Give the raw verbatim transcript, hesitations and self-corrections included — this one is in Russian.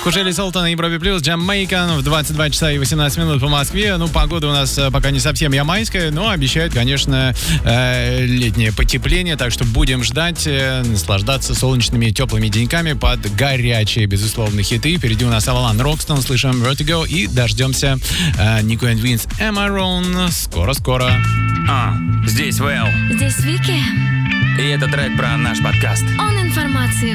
Кужели Султан и Броби Плюс, Jamaican в двадцать два часа и восемнадцать минут по Москве. Ну, погода у нас пока не совсем ямайская, но обещает, конечно, э, летнее потепление, так что будем ждать, э, наслаждаться солнечными теплыми деньками под горячие, безусловно, хиты. Впереди у нас Авалан Рокстон, слышим Vertigo и дождемся э, Нико энд Винс Am I Wrong скоро-скоро. А, здесь Вэл. Здесь Вики. И это трек про наш подкаст. Он информации